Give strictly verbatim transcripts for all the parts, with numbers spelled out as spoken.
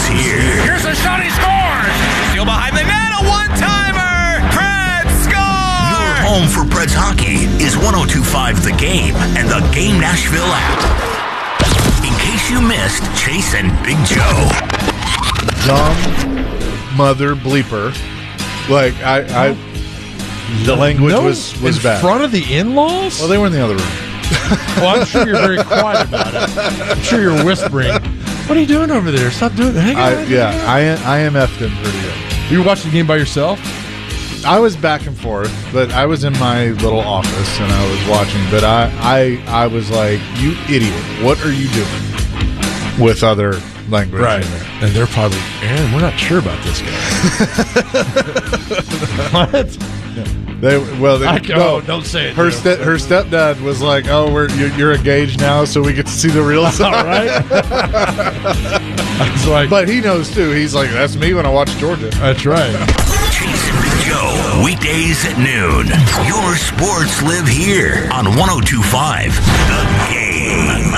here. Here's a shot, he scores! Still behind the net, a one-timer! Preds score! Your home for Preds hockey is one oh two point five The Game and the Game Nashville app. In case you missed Chase and Big Joe. Dumb mother bleeper. Like, I... I the language no, was, was in bad. In front of the in-laws? Well, they were in the other room. Well, I'm sure you're very quiet about it. I'm sure you're whispering. What are you doing over there? Stop doing that. Hang on, I, hang yeah, on. I I am effed him pretty good. You were watching the game by yourself? I was back and forth, but I was in my little office and I was watching. But I, I, I was like, "You idiot! What are you doing?" With other language, Right? in there. And they're probably, Aaron, we're not sure about this guy. What? They well, they, I, no, oh, don't say it. her Joe. ste- her stepdad was like, "Oh, we're you're, you're engaged now, so we get to see the real All side." right. I was like, But he knows too. He's like, "That's me when I watch Georgia." that's right. Chase and Big Joe, weekdays at noon. Your sports live here on one oh two point five The Game.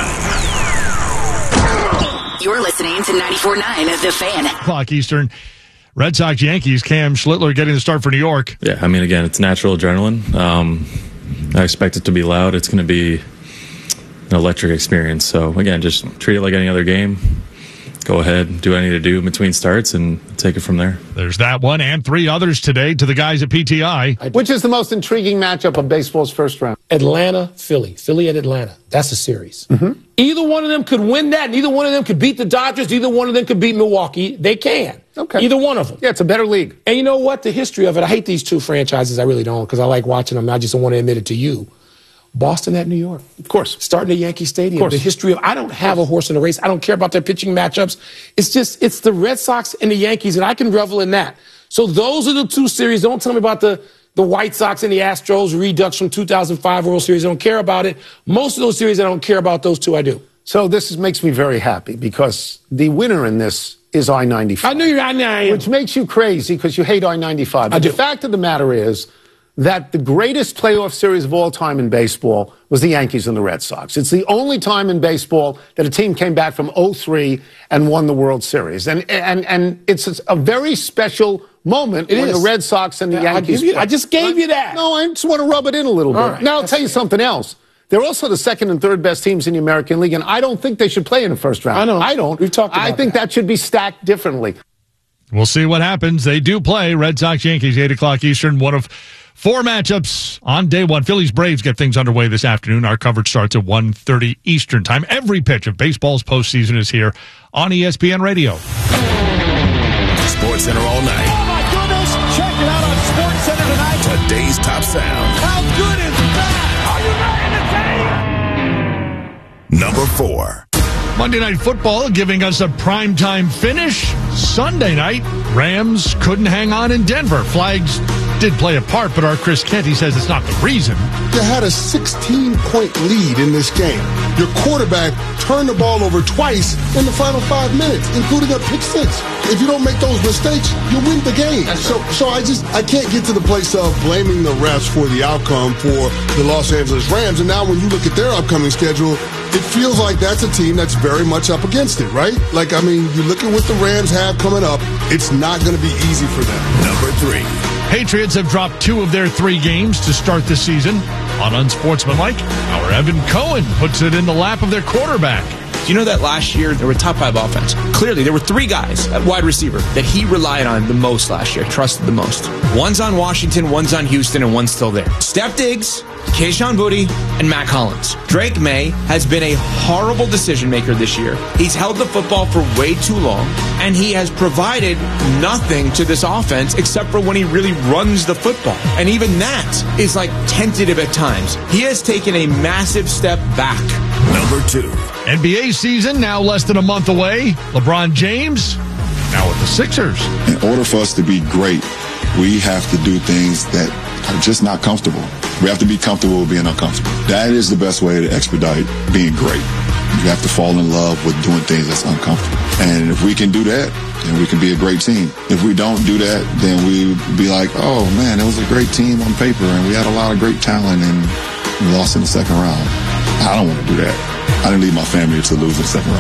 You're listening to ninety-four point nine The Fan. O'clock Eastern. Red Sox Yankees. Cam Schlittler getting the start for New York. Yeah, I mean, again, it's natural adrenaline. Um, I expect it to be loud. It's going to be an electric experience. So, again, just treat it like any other game. Go ahead, do what I need to do in between starts, and take it from there. There's that one and three others today to the guys at P T I. Which is the most intriguing matchup of baseball's first round? Atlanta, Philly. Philly at Atlanta. That's a series. Mm-hmm. Either one of them could win that. Neither one of them could beat the Dodgers. Either one of them could beat Milwaukee. They can. Okay. Either one of them. Yeah, it's a better league. And you know what? The history of it, I hate these two franchises. I really don't, because I like watching them. I just don't want to admit it to you. Boston at New York. Of course. Starting at Yankee Stadium. Of course. The history of, I don't have a horse in the race. I don't care about their pitching matchups. It's just, it's the Red Sox and the Yankees, and I can revel in that. So those are the two series. Don't tell me about the, the White Sox and the Astros redux from two thousand five World Series. I don't care about it. Most of those series, I don't care about. Those two, I do. So this is, makes me very happy, because the winner in this is I ninety-five. I knew you, I knew I am. Which makes you crazy, because you hate I ninety-five. I But do. the fact of the matter is that the greatest playoff series of all time in baseball was the Yankees and the Red Sox. It's the only time in baseball that a team came back from oh three and won the World Series. And and and it's a very special moment It when is. the Red Sox and the Yeah, I Yankees give you- play. I just gave you that. No, I just want to rub it in a little bit. All right. Now, I'll tell you something else. They're also the second and third best teams in the American League, and I don't think they should play in the first round. I know. I don't. We've talked about I think that. that should be stacked differently. We'll see what happens. They do play Red Sox Yankees, eight o'clock Eastern. One of four matchups on day one. Phillies Braves get things underway this afternoon. Our coverage starts at one thirty Eastern time. Every pitch of baseball's postseason is here on E S P N Radio. Sports Center all night. Oh, my goodness. Check it out on Sports Center tonight. Today's top sound. How good is that? Number four. Monday Night Football giving us a primetime finish. Sunday night, Rams couldn't hang on in Denver. Flags did play a part, but our Chris Kenty says it's not the reason. You had a sixteen-point lead in this game. Your quarterback turned the ball over twice in the final five minutes, including a pick six. If you don't make those mistakes, you win the game. So, so I just I can't get to the place of blaming the refs for the outcome for the Los Angeles Rams. And now when you look at their upcoming schedule, it feels like that's a team that's very much up against it, right? Like, I mean, you look at what the Rams have coming up, it's not going to be easy for them. Number three. Patriots have dropped two of their three games to start the season. On Unsportsmanlike, our Evan Cohen puts it in the lap of their quarterback. Do you know that last year there were top five offense? Clearly, there were three guys at wide receiver that he relied on the most last year, trusted the most. One's on Washington, one's on Houston, and one's still there. Steph Diggs, Keyshawn Boutte, and Matt Collins. Drake May has been a horrible decision maker this year. He's held the football for way too long, and he has provided nothing to this offense except for when he really runs the football. And even that is like tentative at times. He has taken a massive step back. Number two. N B A season now less than a month away. LeBron James now with the Sixers. In order for us to be great, we have to do things that are just not comfortable. We have to be comfortable with being uncomfortable. That is the best way to expedite being great. You have to fall in love with doing things that's uncomfortable. And if we can do that, then we can be a great team. If we don't do that, then we be like, oh man, it was a great team on paper and we had a lot of great talent and we lost in the second round. I don't want to do that. I didn't leave my family to lose in the second round.